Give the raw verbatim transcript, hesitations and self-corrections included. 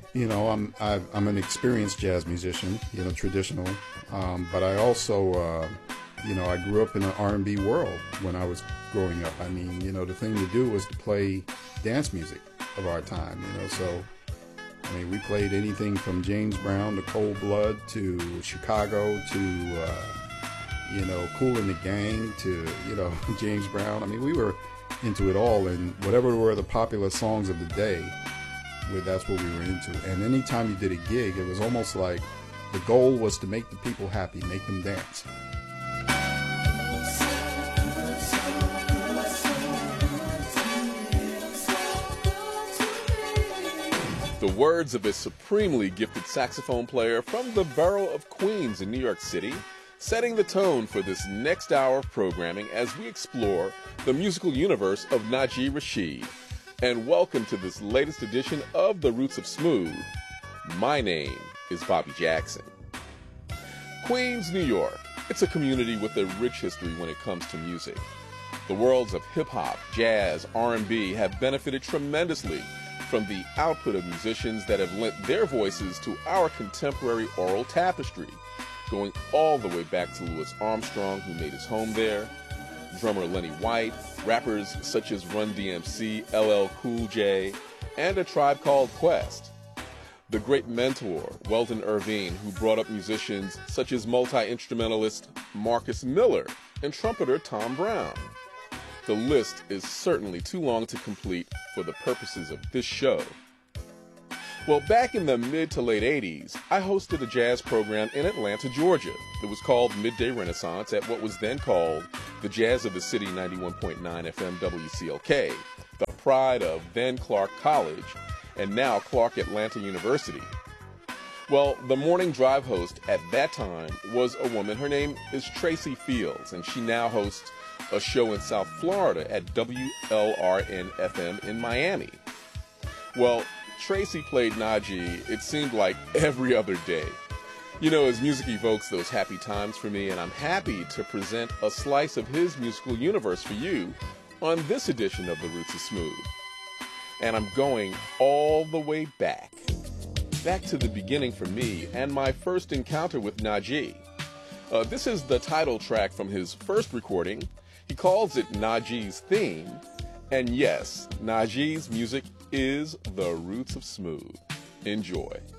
you know, I'm I've, I'm an experienced jazz musician, you know, traditional, um, but I also, uh, you know, I grew up in an R and B world when I was growing up. I mean, you know, the thing to do was to play dance music of our time, you know, so, I mean, we played anything from James Brown to Cold Blood to Chicago to, uh, you know, Kool and the Gang to, you know, James Brown. I mean, we were into it all, and whatever were the popular songs of the day, where that's what we were into. And anytime you did a gig, it was almost like the goal was to make the people happy, make them dance. The words of a supremely gifted saxophone player from the borough of Queens in New York City, setting the tone for this next hour of programming as we explore the musical universe of Najee Rashid. And welcome to this latest edition of The Roots of Smooth. My name is Bobby Jackson. Queens, New York. It's a community with a rich history when it comes to music. The worlds of hip-hop, jazz, R and B have benefited tremendously from the output of musicians that have lent their voices to our contemporary oral tapestry, going all the way back to Louis Armstrong, who made his home there, drummer Lenny White, rappers such as Run D M C, L L Cool J, and A Tribe Called Quest. The great mentor, Weldon Irvine, who brought up musicians such as multi-instrumentalist Marcus Miller and trumpeter Tom Brown. The list is certainly too long to complete for the purposes of this show. Well, back in the mid to late eighties, I hosted a jazz program in Atlanta, Georgia. It was called Midday Renaissance at what was then called the Jazz of the City ninety-one point nine F M W C L K, the pride of then Clark College and now Clark Atlanta University. Well, the morning drive host at that time was a woman. Her name is Tracy Fields, and she now hosts a show in South Florida at W L R N F M in Miami. Well, Tracy played Najee, it seemed like every other day. You know, his music evokes those happy times for me, and I'm happy to present a slice of his musical universe for you on this edition of The Roots of Smooth. And I'm going all the way back. Back to the beginning for me and my first encounter with Najee. Uh, this is the title track from his first recording. He calls it Najee's Theme. And yes, Najee's music is The Roots of Smooth. Enjoy.